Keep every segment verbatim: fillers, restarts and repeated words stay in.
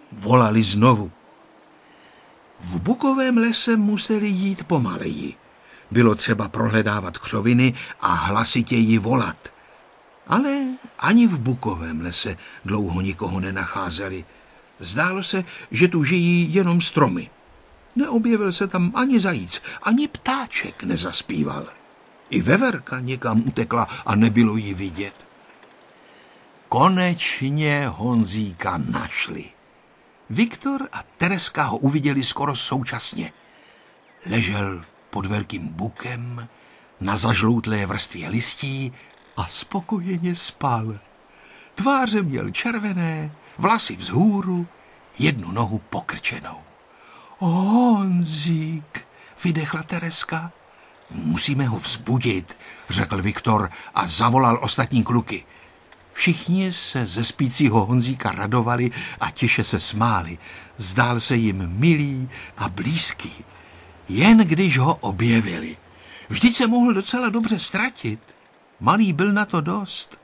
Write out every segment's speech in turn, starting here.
volali znovu. V bukovém lese museli jít pomaleji. Bylo třeba prohledávat křoviny a hlasitěji volat. Ale ani v bukovém lese dlouho nikoho nenacházeli. Zdálo se, že tu žijí jenom stromy. Neobjevil se tam ani zajíc, ani ptáček nezaspíval. I veverka někam utekla a nebylo jí vidět. Konečně Honzíka našli. Viktor a Tereska ho uviděli skoro současně. Ležel pod velkým bukem na zažloutlé vrstvě listí a spokojeně spal. Tváře měl červené, vlasy vzhůru, jednu nohu pokrčenou. Honzík, vydechla Tereska. Musíme ho vzbudit, řekl Viktor a zavolal ostatní kluky. Všichni se ze spícího Honzíka radovali a tiše se smáli. Zdál se jim milý a blízký. Jen když ho objevili. Vždyť se mohl docela dobře ztratit. Malý byl na to dost.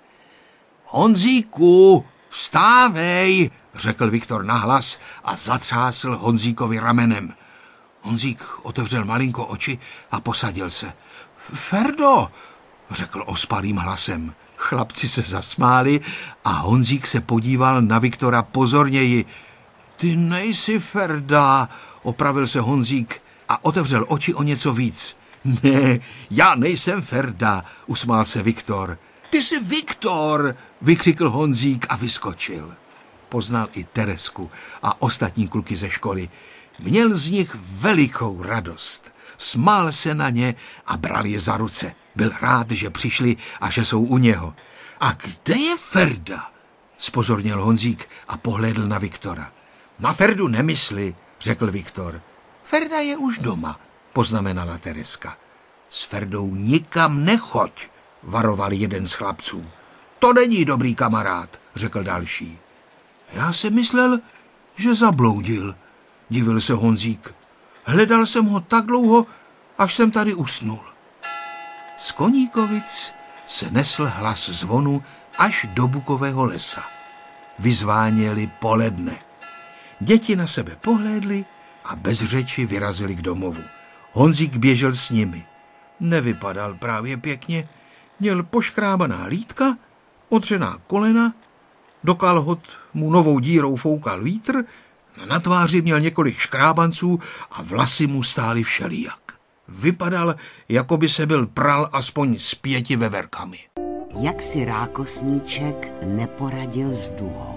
Honzíku, vstávej, řekl Viktor nahlas a zatřásl Honzíkovi ramenem. Honzík otevřel malinko oči a posadil se. Ferdo, řekl ospalým hlasem. Chlapci se zasmáli a Honzík se podíval na Viktora pozorněji. Ty nejsi Ferda, opravil se Honzík a otevřel oči o něco víc. Ne, já nejsem Ferda, usmál se Viktor. Ty jsi Viktor, vykřikl Honzík a vyskočil. Poznal i Teresku a ostatní kluky ze školy. Měl z nich velikou radost. Smál se na ně a bral je za ruce. Byl rád, že přišli a že jsou u něho. A kde je Ferda? Zpozornil Honzík a pohlédl na Viktora. Na Ferdu nemysli, řekl Viktor. Ferda je už doma, poznamenala Tereska. S Ferdou nikam nechoď, varoval jeden z chlapců. To není dobrý kamarád, řekl další. Já jsem myslel, že zabloudil, divil se Honzík. Hledal jsem ho tak dlouho, až jsem tady usnul. Z Koníkovic se nesl hlas zvonu až do bukového lesa. Vyzváněli poledne. Děti na sebe pohlédly a bez řeči vyrazili k domovu. Honzík běžel s nimi. Nevypadal právě pěkně. Měl poškrábaná lítka, otřená kolena, do kalhot mu novou dírou foukal vítr, na tváři měl několik škrábanců a vlasy mu stály všelijak. Vypadal, jako by se byl pral aspoň s pěti veverkami. Jak si Rákosníček neporadil s duhou.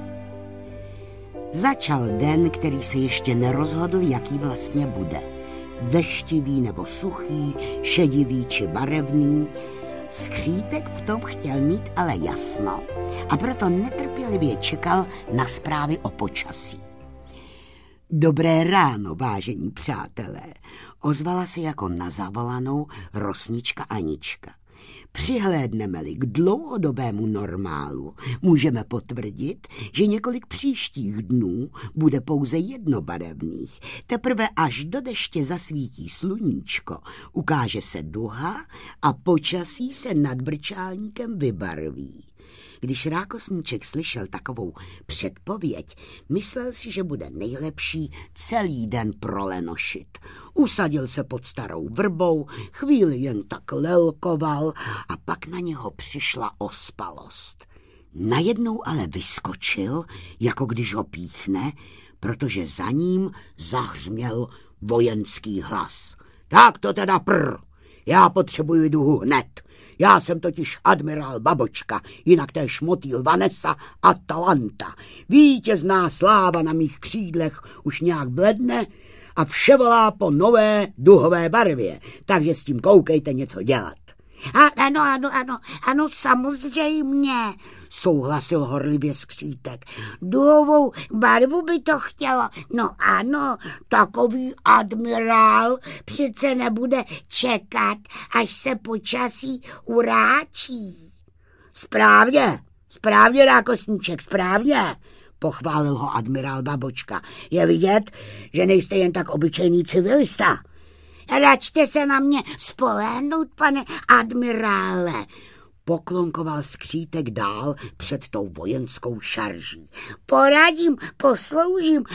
Začal den, který se ještě nerozhodl, jaký vlastně bude. Deštivý nebo suchý, šedivý či barevný. Skřítek v tom chtěl mít ale jasno a proto netrpělivě čekal na zprávy o počasí. Dobré ráno, vážení přátelé, ozvala se jako na zavolanou rosnička Anička. Přihlédneme-li k dlouhodobému normálu, můžeme potvrdit, že několik příštích dnů bude pouze jednobarevných. Teprve až do deště zasvítí sluníčko, ukáže se duha a počasí se nad Brčálníkem vybarví. Když Rákosníček slyšel takovou předpověď, myslel si, že bude nejlepší celý den prolenošit. Usadil se pod starou vrbou, chvíli jen tak lelkoval a pak na něho přišla ospalost. Najednou ale vyskočil, jako když ho píchne, protože za ním zahřměl vojenský hlas. Tak to teda prr, já potřebuji duhu hned. Já jsem totiž admirál Babočka, jinak též motýl Vanessa Atalanta. Vítězná sláva na mých křídlech už nějak bledne a vše volá po nové duhové barvě, takže s tím koukejte něco dělat. A, ano, ano, ano, ano, samozřejmě, souhlasil horlivě Skřítek. Duhovou barvu by to chtělo. No ano, takový admirál přece nebude čekat, až se počasí uráčí. Správně, správně, Rákosníček, správně, pochválil ho admirál Babočka. Je vidět, že nejste jen tak obyčejný civilista. Račte se na mě spolehnout, pane admirále, poklonkoval Skřítek dál před tou vojenskou šarží. Poradím, posloužím